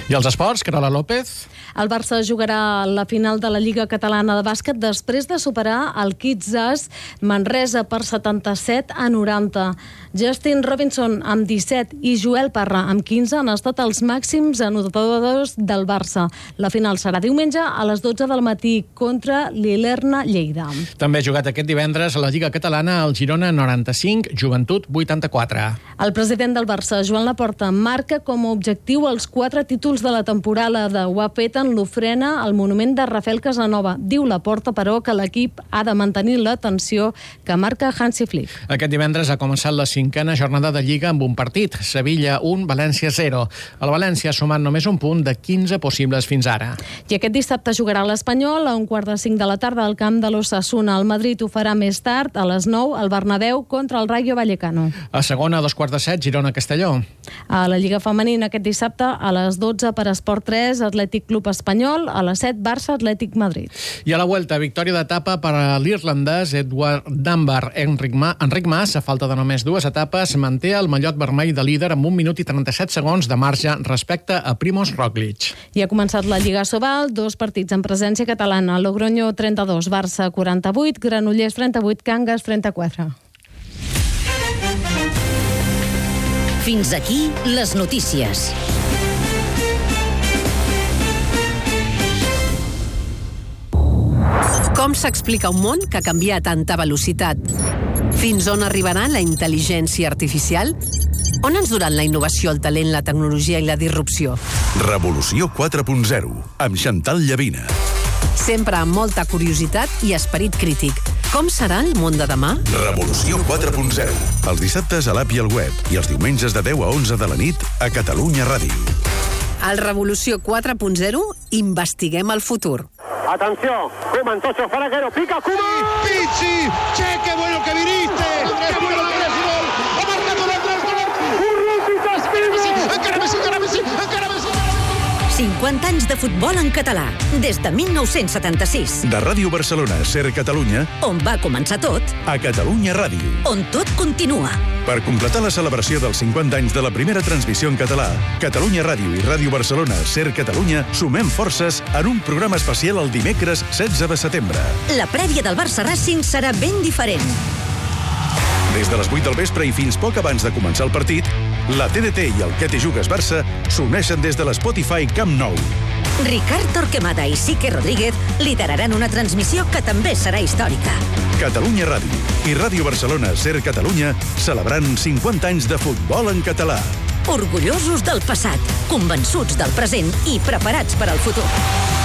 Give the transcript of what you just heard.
I els esports, Carola López? El Barça jugarà la final de la Lliga Catalana de Bàsquet després de superar el Kitzbühel Manresa per 77-90. Justin Robinson amb 17 i Joel Parra amb 15 han estat els màxims anotadors del Barça. La final serà diumenge a les 12 del matí contra l'Ilerna Lleida. També ha jugat aquest divendres a la Lliga Catalana el Girona 95, Joventut 84. El president del Barça, Joan Laporta, marca com a objectiu els 4 títols de la temporada de Guapeta en l'ofrena al monument de Rafael Casanova. Diu Laporta, però, que l'equip ha de mantenir la tensió que marca Hansi Flick. Aquest divendres ha començat la 5a jornada de Lliga amb un partit. Sevilla 1, València 0. El València ha sumat només un punt de 15 possibles fins ara. I aquest dissabte jugarà l'Espanyol a 1:45 de la tarda al camp de l'Osasuna. El Madrid ho farà més tard, a les 9, al Bernabéu contra el Rayo Vallecano. A segona, a 2:45, Girona-Castelló. A la Lliga Femenina aquest dissabte a les 12 per Esport 3, Atlètic Club Espanyol, a les 7, Barça, Atlètic Madrid. I a la Vuelta, victòria d'etapa per a l'irlandès Edward Dunbar. Enric Mas, a falta de només 2 etapes, manté el mallot vermell de líder amb 1 minut i 37 segons de marge respecte a Primož Roglič. I ha començat la Lliga Sobal, 2 partits en presència catalana. Logroño 32, Barça 48, Granollers 38, Cangas 34. Fins aquí les notícies. Com s'explica un món que ha canviat a tanta velocitat? Fins on arribarà la intel·ligència artificial? On ens duran la innovació, el talent, la tecnologia i la disrupció? Revolució 4.0, amb Chantal Llavina. Sempre amb molta curiositat i esperit crític. Com serà el món de demà? Revolució 4.0, els dissabtes a l'app i al web i els diumenges de 10 a 11 de la nit a Catalunya Ràdio. Al Revolució 4.0 investiguem el futur. Atención, Koeman, Tocho, Faraguero, pica, Koeman. Pizzi, che, qué bueno que viniste. Qué bueno que eres gol. Ha marcado el Andrés. Encara Messi. 50 anys de futbol en català, des de 1976. De Ràdio Barcelona, Ser Catalunya, On va començar tot, a Catalunya Ràdio. on tot continua. Per completar la celebració dels 50 anys de la primera transmissió en català, Catalunya Ràdio i Ràdio Barcelona, Ser Catalunya, sumem forces en un programa especial el dimecres 16 de setembre. La prèvia del Barça Racing serà ben diferent. Des de les 8 del vespre i fins poc abans de començar el partit, la TDT i el Que t'hi jugues Barça s'uneixen des de l'Spotify Camp Nou. Ricard Torquemada i Sique Rodríguez lideraran una transmissió que també serà històrica. Catalunya Ràdio i Ràdio Barcelona, Ser Catalunya, celebrant 50 anys de futbol en català. Orgullosos del passat, convençuts del present i preparats per al futur.